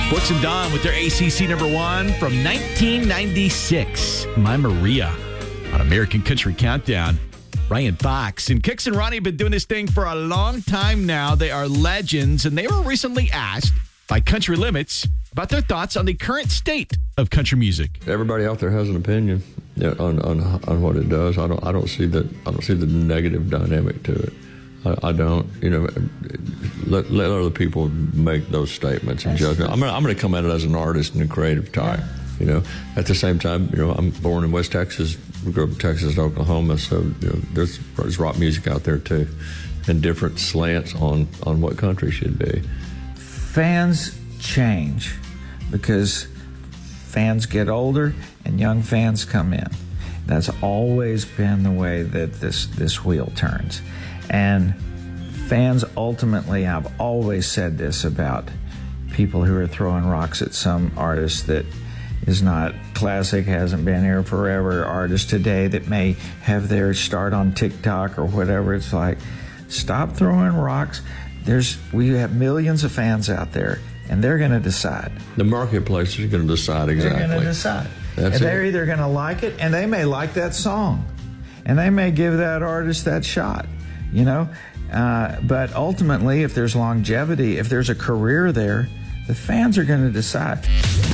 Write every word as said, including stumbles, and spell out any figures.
Brooks and Dunn with their A C C number one from nineteen ninety-six. My Maria on American Country Countdown. Ryan Fox and Kix and Ronnie have been doing this thing for a long time now. They are legends, and they were recently asked by Country Limits about their thoughts on the current state of country music. Everybody out there has an opinion on on, on what it does. I don't I don't see that I don't see the negative dynamic to it. I, I don't. You know, let let other people make those statements and judgment. I'm gonna, I'm going to come at it as an artist and a creative type. Yeah. You know, at the same time, you know, I'm born in West Texas. We grew up in Texas and Oklahoma, so you know, there's, there's rock music out there too, and different slants on, on what country should be. Fans change because fans get older and young fans come in. That's always been the way that this, this wheel turns. And fans ultimately have always said this about people who are throwing rocks at some artist that is not classic, hasn't been here forever, artists today that may have their start on TikTok or whatever. It's like, stop throwing rocks. There's we have millions of fans out there, and they're going to decide. The marketplace is going to decide exactly. They're going to decide. That's and they're it. either going to like it, and they may like that song, and they may give that artist that shot, you know. Uh, but ultimately, if there's longevity, if there's a career there, the fans are going to decide.